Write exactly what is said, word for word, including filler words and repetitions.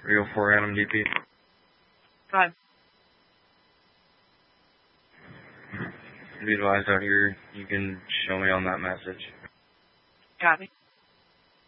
three oh four Adam D P. Go ahead. Be advised out here, you can show me on that message. Copy.